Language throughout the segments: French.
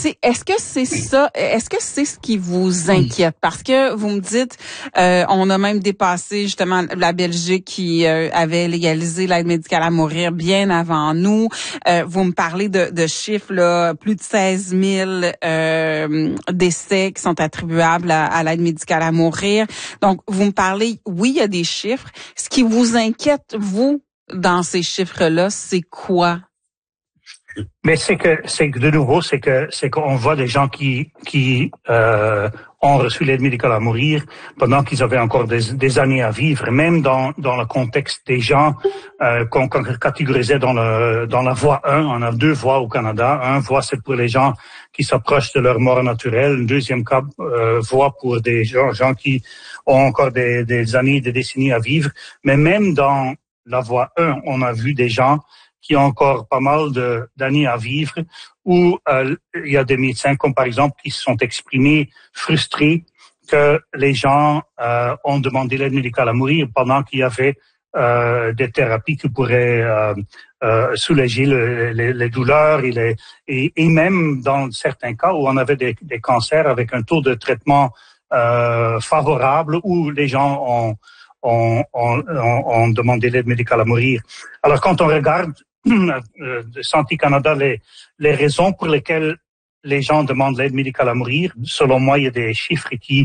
Est-ce que c'est ça? Est-ce que c'est ce qui vous inquiète? Parce que vous me dites, on a même dépassé justement la Belgique qui avait légalisé l'aide médicale à mourir bien avant nous. Vous me parlez de chiffres, là, plus de 16 000 décès qui sont attribuables à l'aide médicale à mourir. Donc, vous me parlez, oui, il y a des chiffres. Ce qui vous inquiète, vous, dans ces chiffres-là, c'est quoi? Mais c'est que de nouveau, c'est qu'on voit des gens qui ont reçu l'aide médicale à mourir pendant qu'ils avaient encore des années à vivre, même dans le contexte des gens qu'on catégorisait dans la voie 1. On a 2 voies au Canada. Un voie, c'est pour les gens qui s'approchent de leur mort naturelle. Une deuxième voie pour des gens qui ont encore des années, des décennies à vivre. Mais même dans la voie 1, on a vu des gens qui ont encore pas mal d'années à vivre, où il y a des médecins, comme par exemple, qui se sont exprimés frustrés que les gens ont demandé l'aide médicale à mourir pendant qu'il y avait des thérapies qui pourraient soulager les douleurs et même dans certains cas où on avait des cancers avec un taux de traitement favorable, où les gens ont demandé l'aide médicale à mourir. Alors quand on regarde Santé Canada, les raisons pour lesquelles les gens demandent l'aide médicale à mourir, selon moi, il y a des chiffres qui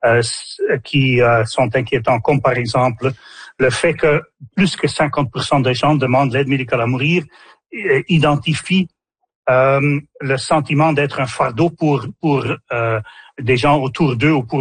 sont inquiétants, comme par exemple le fait que plus que 50% des gens demandent l'aide médicale à mourir, identifient le sentiment d'être un fardeau pour des gens autour d'eux ou pour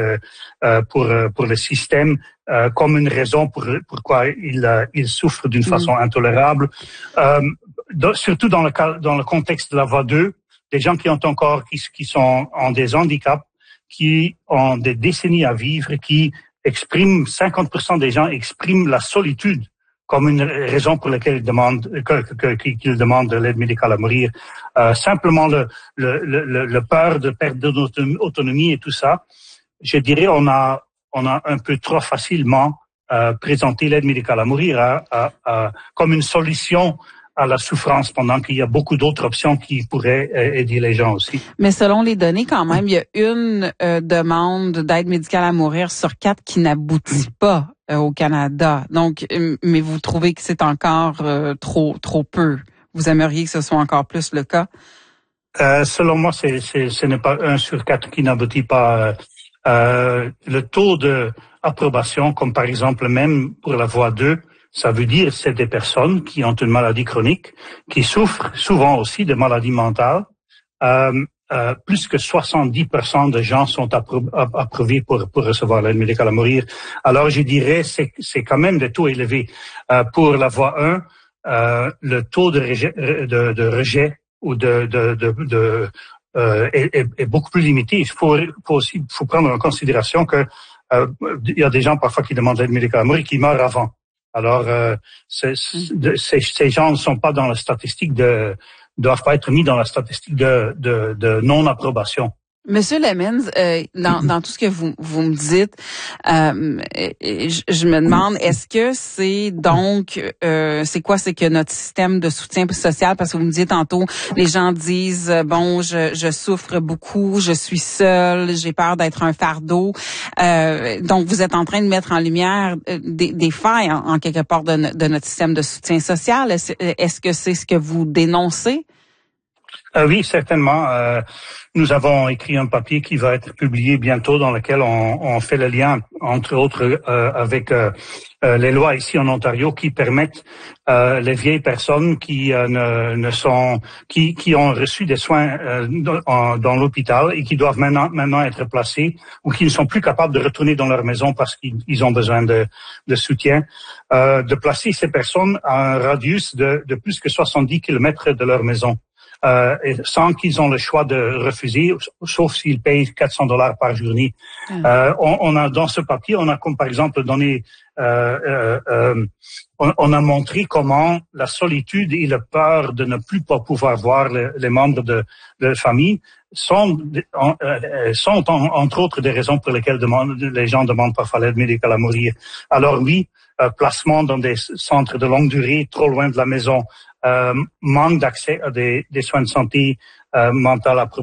le système, comme une raison pourquoi ils souffrent d'une façon intolérable. Surtout dans le contexte de la voie 2, des gens qui sont en des handicaps, qui ont des décennies à vivre, qui expriment, 50% des gens expriment la solitude comme une raison pour laquelle ils demandent de l'aide médicale à mourir. Simplement le peur de perdre d'autonomie et tout ça. Je dirais on a un peu trop facilement présenté l'aide médicale à mourir comme une solution à la souffrance, pendant qu'il y a beaucoup d'autres options qui pourraient aider les gens aussi. Mais selon les données, quand même, il y a une demande d'aide médicale à mourir sur 4 qui n'aboutit pas au Canada. Donc, mais vous trouvez que c'est encore trop peu. Vous aimeriez que ce soit encore plus le cas? Selon moi, ce n'est pas 1 sur 4 qui n'aboutit pas. Le taux d'approbation, comme par exemple même pour la voie 2, ça veut dire que c'est des personnes qui ont une maladie chronique, qui souffrent souvent aussi de maladies mentales. Plus que 70% de gens sont approuvés pour recevoir l'aide médicale à mourir. Alors je dirais c'est quand même des taux élevés. Pour la voie 1, le taux de rejet ou est beaucoup plus limité. Il faut prendre en considération que il y a des gens parfois qui demandent l'aide médicale à mourir qui meurent avant. Alors ces gens ne sont pas dans la statistique doivent pas être mis dans la statistique de non-approbation. Monsieur Lemens, dans tout ce que vous me dites, je me demande, est-ce que c'est donc, c'est quoi? C'est que notre système de soutien social, parce que vous me disiez tantôt, les gens disent, bon, je souffre beaucoup, je suis seule, j'ai peur d'être un fardeau. Donc, vous êtes en train de mettre en lumière des failles, en quelque part, de notre système de soutien social. Est-ce que c'est ce que vous dénoncez? Oui, certainement. Nous avons écrit un papier qui va être publié bientôt, dans lequel on fait le lien, entre autres, avec les lois ici en Ontario qui permettent les vieilles personnes qui ont reçu des soins dans l'hôpital et qui doivent maintenant être placés ou qui ne sont plus capables de retourner dans leur maison parce qu'ils ont besoin de soutien, de placer ces personnes à un radius de plus que 70 kilomètres de leur maison. Et sans qu'ils ont le choix de refuser, sauf s'ils payent $400 par journée. On a dans ce papier, on a comme par exemple donné, on a montré comment la solitude et la peur de ne plus pas pouvoir voir les membres de la famille sont entre autres des raisons pour lesquelles les gens demandent parfois l'aide médicale à mourir. Alors oui, placement dans des centres de longue durée, trop loin de la maison, manque d'accès à des soins de santé mentale appropriés.